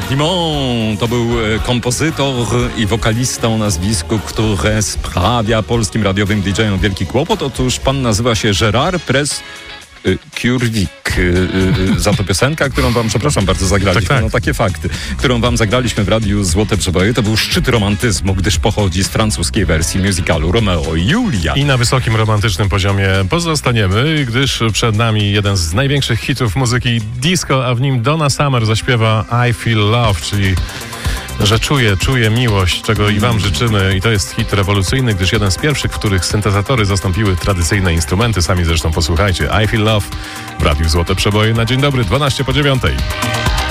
Climont to był kompozytor i wokalista o nazwisku, które sprawia polskim radiowym DJ-om wielki kłopot. Otóż pan nazywa się Gérard Kurwik. Za to piosenka, którą wam, przepraszam bardzo, zagraliśmy. Tak. No takie fakty. Którą wam zagraliśmy w radiu Złote Przeboje. To był szczyt romantyzmu, gdyż pochodzi z francuskiej wersji musicalu Romeo i Julia. I na wysokim romantycznym poziomie pozostaniemy, gdyż przed nami jeden z największych hitów muzyki disco, a w nim Donna Summer zaśpiewa I Feel Love, czyli że czuję miłość, czego i wam życzymy. I to jest hit rewolucyjny, gdyż jeden z pierwszych, w których syntezatory zastąpiły tradycyjne instrumenty. Sami zresztą posłuchajcie. I Feel Love w radiu Złote Przeboje na dzień dobry, 12 po 9.